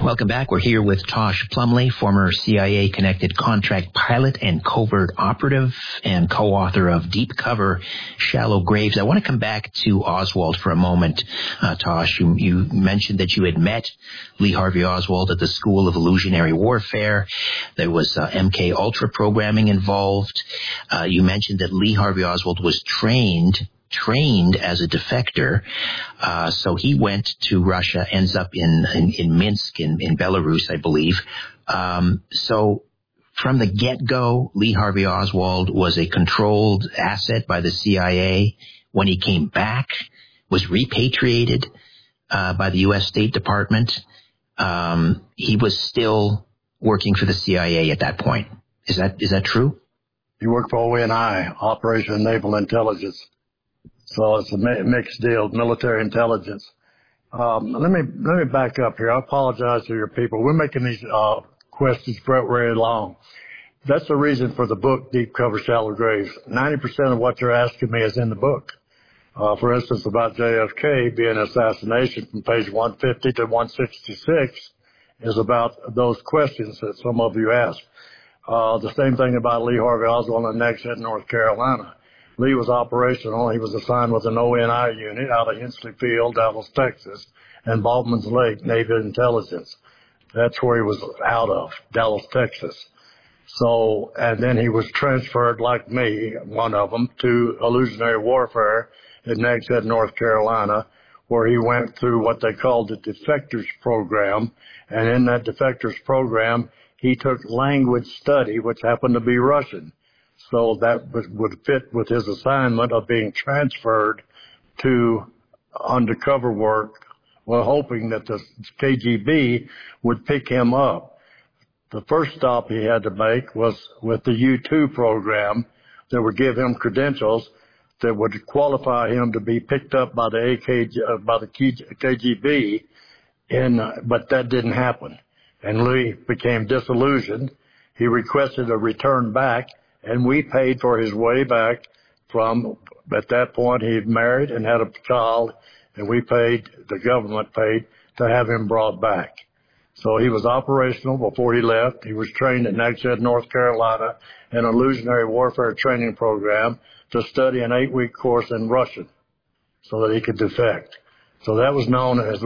Welcome back. We're here with Tosh Plumley, former CIA-connected contract pilot and covert operative and co-author of Deep Cover, Shallow Graves. I want to come back to Oswald for a moment. Tosh, you mentioned that you had met Lee Harvey Oswald at the School of Illusionary Warfare. There was MK Ultra programming involved. You mentioned that Lee Harvey Oswald was trained as a defector. So he went to Russia, ends up in Minsk in Belarus, I believe. So from the get-go, Lee Harvey Oswald was a controlled asset by the CIA. When he came back, was repatriated by the U.S. State Department. He was still working for the CIA at that point. Is that true? He worked for ONI, Operation Naval Intelligence. So it's a mixed deal, military intelligence. Let me back up here. I apologize to your people. We're making these questions very long. That's the reason for the book, Deep Cover, Shallow Graves. 90% of what you're asking me is in the book. For instance, about JFK being assassination from page 150 to 166 is about those questions that some of you asked. The same thing about Lee Harvey Oswald in Nags Head, North Carolina. Lee was operational. He was assigned with an ONI unit out of Hensley Field, Dallas, Texas, and Baldwin's Lake, Naval Intelligence. That's where he was out of, Dallas, Texas. So, and then he was transferred, like me, one of them, to Illusionary Warfare in Nags Head, North Carolina, where he went through what they called the Defectors Program. And in that Defectors Program, he took language study, which happened to be Russian. So that would fit with his assignment of being transferred to undercover work, well, hoping that the KGB would pick him up. The first stop he had to make was with the U-2 program that would give him credentials that would qualify him to be picked up by the KGB, but that didn't happen. And Lee became disillusioned. He requested a return back, and we paid for his way back from, at that point, he had married and had a child, and the government paid to have him brought back. So he was operational before he left. He was trained at Nags Head, North Carolina, in an illusionary warfare training program to study an 8-week course in Russian so that he could defect. So that was known as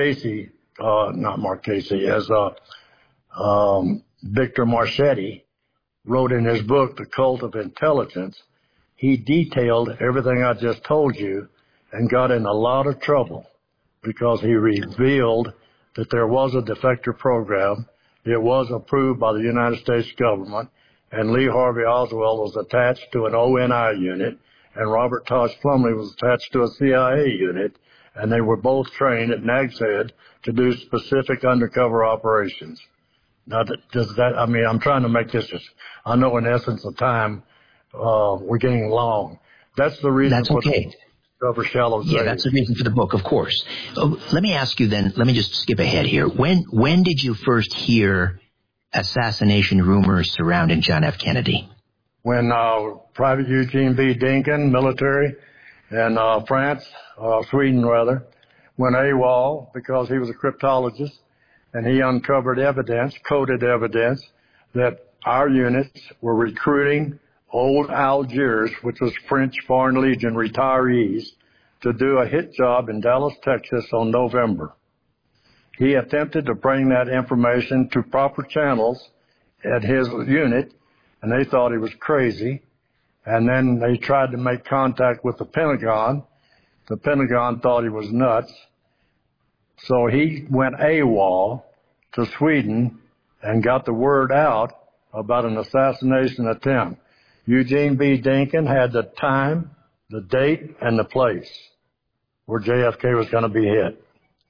Victor Marchetti wrote in his book, The Cult of Intelligence. He detailed everything I just told you and got in a lot of trouble because he revealed that there was a defector program. It was approved by the United States government, and Lee Harvey Oswald was attached to an ONI unit, and Robert Tosh Plumley was attached to a CIA unit, and they were both trained at Nags Head to do specific undercover operations. Now, I'm trying to make this I know in essence of time, we're getting long. That's the reason. That's okay. Cover Shallow Graves. Yeah, that's the reason for the book, of course. Let me ask you then, let me just skip ahead here. When did you first hear assassination rumors surrounding John F. Kennedy? When Private Eugene B. Dinkin, military, in Sweden rather, went AWOL because he was a cryptologist, and he uncovered evidence, coded evidence, that our units were recruiting old Algiers, which was French Foreign Legion retirees, to do a hit job in Dallas, Texas on November. He attempted to bring that information to proper channels at his unit, and they thought he was crazy. And then they tried to make contact with the Pentagon. The Pentagon thought he was nuts. So he went AWOL to Sweden and got the word out about an assassination attempt. Eugene B. Dinkin had the time, the date, and the place where JFK was going to be hit.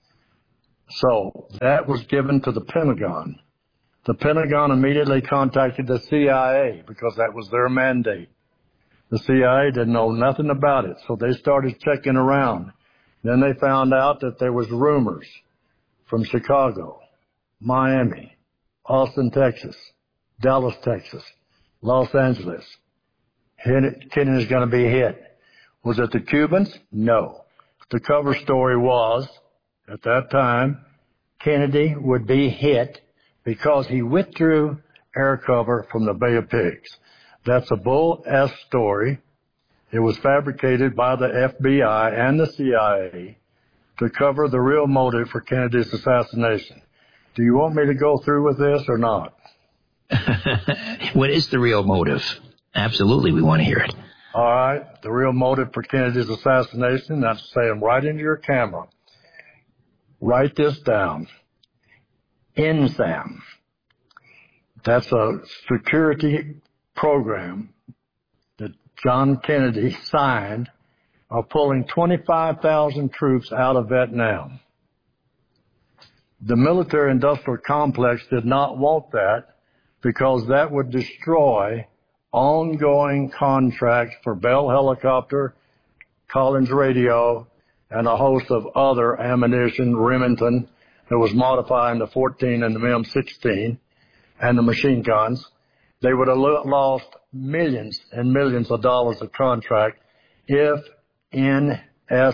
So that was given to the Pentagon. The Pentagon immediately contacted the CIA because that was their mandate. The CIA didn't know nothing about it, so they started checking around. Then they found out that there was rumors from Chicago, Miami, Austin, Texas, Dallas, Texas, Los Angeles. Kennedy's going to be hit. Was it the Cubans? No. The cover story was, at that time, Kennedy would be hit because he withdrew air cover from the Bay of Pigs. That's a bull-esque story. It was fabricated by the FBI and the CIA to cover the real motive for Kennedy's assassination. Do you want me to go through with this or not? What is the real motive? Absolutely, we want to hear it. All right, the real motive for Kennedy's assassination, that's saying right into your camera. Write this down. NSAM. That's a security program that John Kennedy signed of pulling 25,000 troops out of Vietnam. The military-industrial complex did not want that because that would destroy ongoing contracts for Bell Helicopter, Collins Radio, and a host of other ammunition, Remington, that was modifying the 14 and the M16 and the machine guns. They would have lost millions and millions of dollars of contract if NS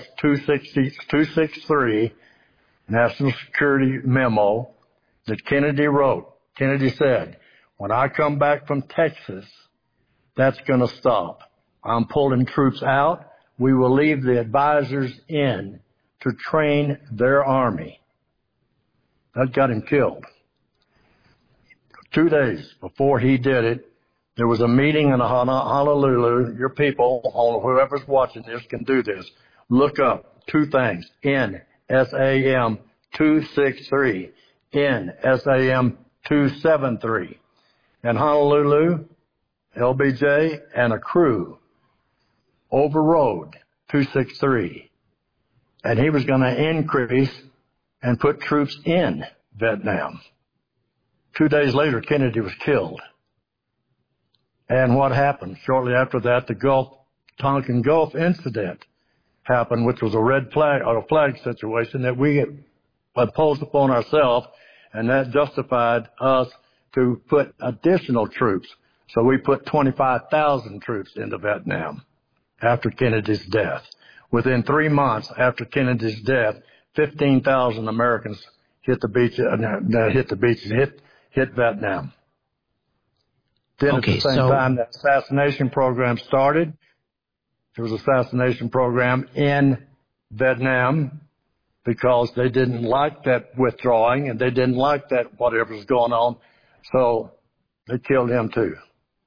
263, National Security Memo, that Kennedy wrote. Kennedy said, when I come back from Texas, that's going to stop. I'm pulling troops out. We will leave the advisors in to train their army. That got him killed. 2 days before he did it, there was a meeting in Honolulu. Your people, whoever's watching this, can do this. Look up 2 things. NSAM 263. NSAM 273. In Honolulu, LBJ and a crew overrode 263. And he was going to increase and put troops in Vietnam. 2 days later, Kennedy was killed. And what happened? Shortly after that, the Tonkin Gulf incident happened, which was a red flag or a flag situation that we imposed upon ourselves, and that justified us to put additional troops. So we put 25,000 troops into Vietnam after Kennedy's death. Within 3 months after Kennedy's death, 15,000 Americans hit Vietnam. Then at the same time, the assassination program started. There was an assassination program in Vietnam because they didn't like that withdrawing and they didn't like that whatever was going on. So they killed him too.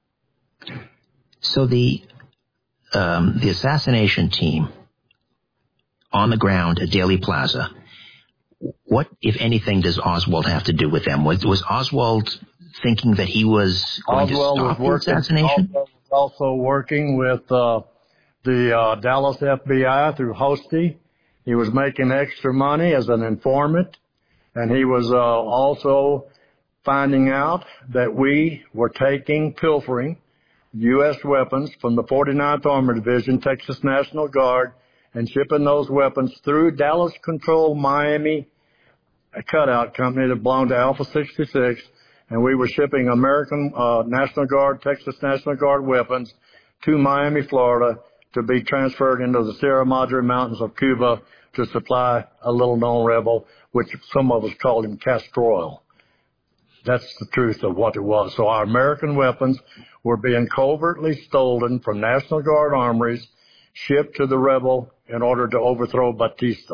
So the assassination team on the ground at Dealey Plaza, what, if anything, does Oswald have to do with them? Was Oswald thinking that he was going to stop the assassination? Oswald was also working with the Dallas FBI through Hosty. He was making extra money as an informant, and he was also finding out that we were pilfering U.S. weapons from the 49th Armored Division, Texas National Guard, and shipping those weapons through Dallas-controlled Miami cutout company that belonged to Alpha 66, and we were shipping American National Guard, Texas National Guard weapons to Miami, Florida, to be transferred into the Sierra Madre Mountains of Cuba to supply a little-known rebel, which some of us called him Castrol. That's the truth of what it was. So our American weapons were being covertly stolen from National Guard armories, shipped to the rebel in order to overthrow Batista.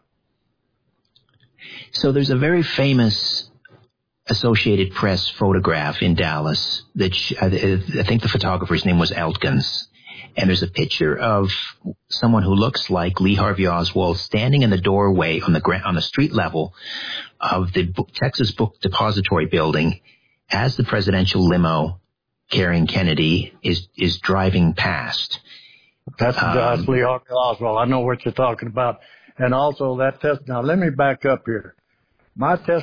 So there's a very famous Associated Press photograph in Dallas that I think the photographer's name was Elkins. And there's a picture of someone who looks like Lee Harvey Oswald standing in the doorway on the street level of the Texas Book Depository building as the presidential limo carrying Kennedy is driving past. That's Lee Harvey Oswald. I know what you're talking about. And also that test. Now let me back up here. My